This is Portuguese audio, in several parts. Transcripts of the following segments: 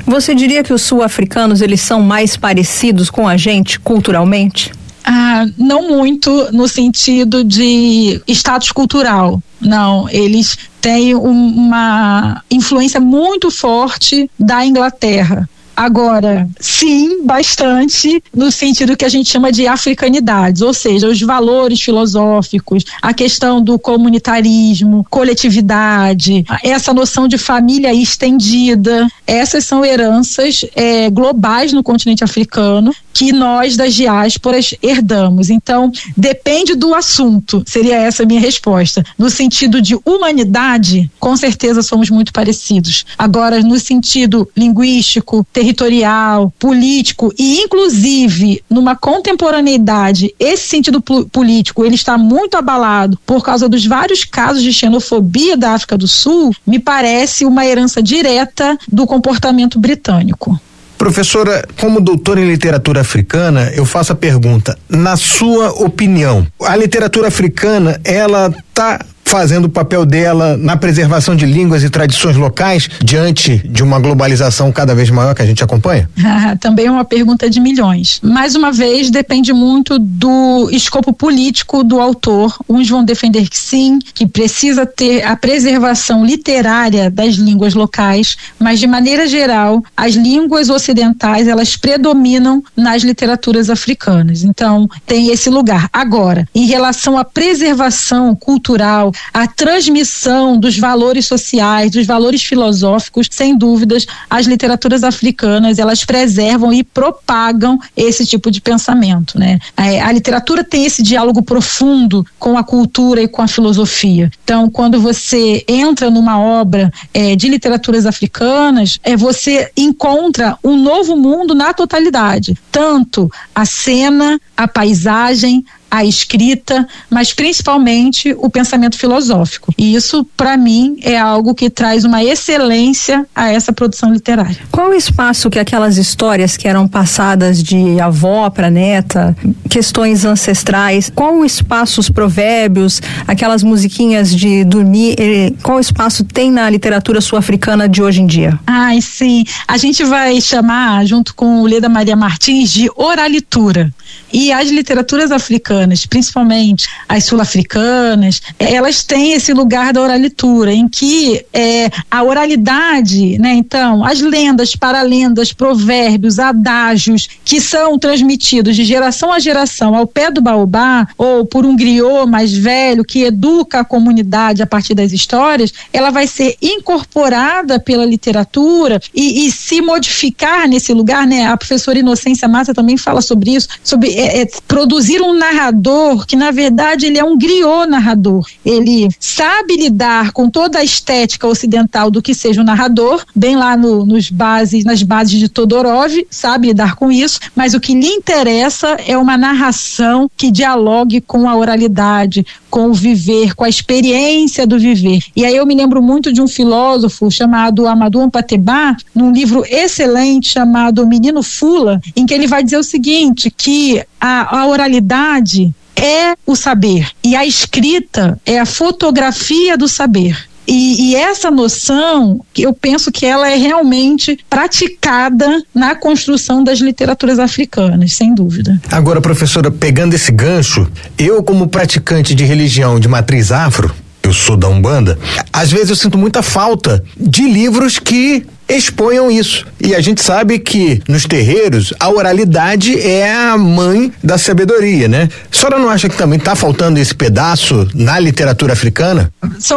Você diria que os sul-africanos, eles são mais parecidos com a gente culturalmente? Não muito no sentido de status cultural. Não, eles têm uma influência muito forte da Inglaterra. Agora, sim, bastante no sentido que a gente chama de africanidades, ou seja, os valores filosóficos, a questão do comunitarismo, coletividade, essa noção de família estendida, essas são heranças globais no continente africano que nós das diásporas herdamos. Então, depende do assunto, seria essa a minha resposta. No sentido de humanidade, com certeza somos muito parecidos. Agora, no sentido linguístico, territorial, político e inclusive numa contemporaneidade, esse sentido político, ele está muito abalado por causa dos vários casos de xenofobia da África do Sul, me parece uma herança direta do comportamento britânico. Professora, como doutora em literatura africana, eu faço a pergunta, na sua opinião, a literatura africana, ela está fazendo o papel dela na preservação de línguas e tradições locais diante de uma globalização cada vez maior que a gente acompanha? Também é uma pergunta de milhões. Mais uma vez, depende muito do escopo político do autor. Uns vão defender que sim, que precisa ter a preservação literária das línguas locais, mas de maneira geral, as línguas ocidentais, elas predominam nas literaturas africanas. Então, tem esse lugar. Agora, em relação à preservação cultural, a transmissão dos valores sociais, dos valores filosóficos, sem dúvidas, as literaturas africanas, elas preservam e propagam esse tipo de pensamento, né? A literatura tem esse diálogo profundo com a cultura e com a filosofia. Então, quando você entra numa obra de literaturas africanas, você encontra um novo mundo na totalidade. Tanto a cena, a paisagem, a escrita, mas principalmente o pensamento filosófico. E isso, para mim, é algo que traz uma excelência a essa produção literária. Qual o espaço que aquelas histórias que eram passadas de avó para neta, questões ancestrais, qual o espaço, os provérbios, aquelas musiquinhas de dormir, qual espaço tem na literatura sul-africana de hoje em dia? Sim. A gente vai chamar, junto com o Leda Maria Martins, de oralitura. E as literaturas africanas, principalmente as sul-africanas, elas têm esse lugar da oralitura, em que a oralidade, né? Então, as lendas, paralendas, provérbios, adágios, que são transmitidos de geração a geração ao pé do baobá, ou por um griot mais velho que educa a comunidade a partir das histórias, ela vai ser incorporada pela literatura e se modificar nesse lugar, né? A professora Inocência Massa também fala sobre isso, sobre produzir um narrador que, na verdade, ele é um griot narrador. Ele sabe lidar com toda a estética ocidental do que seja um narrador, bem lá nas bases de Todorov, sabe lidar com isso, mas o que lhe interessa é uma narração que dialogue com a oralidade, com o viver, com a experiência do viver. E aí eu me lembro muito de um filósofo chamado Amadou Ampateba, num livro excelente chamado O Menino Fula, em que ele vai dizer o seguinte, que a oralidade é o saber e a escrita é a fotografia do saber. E essa noção, eu penso que ela é realmente praticada na construção das literaturas africanas, sem dúvida. Agora, professora, pegando esse gancho, eu como praticante de religião de matriz afro, eu sou da Umbanda, às vezes eu sinto muita falta de livros que exponham isso. E a gente sabe que nos terreiros a oralidade é a mãe da sabedoria, né? A senhora não acha que também está faltando esse pedaço na literatura africana?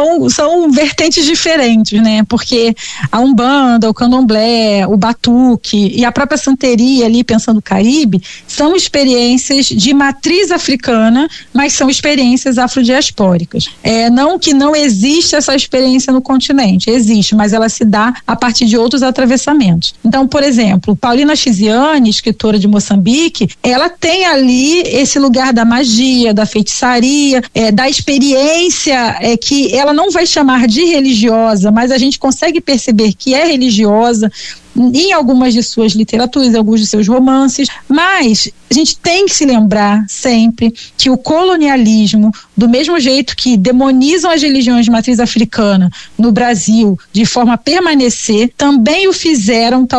São vertentes diferentes, né? Porque a Umbanda, o Candomblé, o Batuque e a própria Santeria ali, pensando no Caribe, são experiências de matriz africana, mas são experiências afrodiaspóricas. Não que não existe essa experiência no continente, existe, mas ela se dá a partir de outros atravessamentos. Então, por exemplo, Paulina Chiziane, escritora de Moçambique, ela tem ali esse lugar da magia, da feitiçaria, da experiência que ela não vai chamar de religiosa, mas a gente consegue perceber que é religiosa em algumas de suas literaturas, em alguns de seus romances, mas a gente tem que se lembrar sempre que o colonialismo, do mesmo jeito que demonizam as religiões de matriz africana no Brasil de forma a permanecer, também o fizeram